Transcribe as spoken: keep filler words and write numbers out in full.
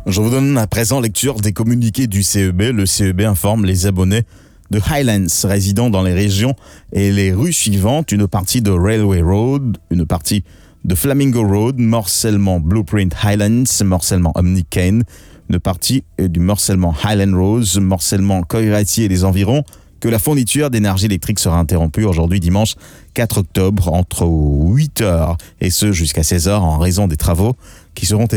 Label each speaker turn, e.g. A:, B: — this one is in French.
A: Je vous donne à présent lecture des communiqués du C E B. Le C E B informe les abonnés de Highlands résidant dans les régions et les rues suivantes: une partie de Railway Road, une partie de Flamingo Road, morcellement Blueprint Highlands, morcellement Omni Cane, une partie du morcellement Highland Rose, morcellement Coiratier et les environs, que la fourniture d'énergie électrique sera interrompue aujourd'hui dimanche quatre octobre entre huit heures et ce jusqu'à seize heures en raison des travaux qui seront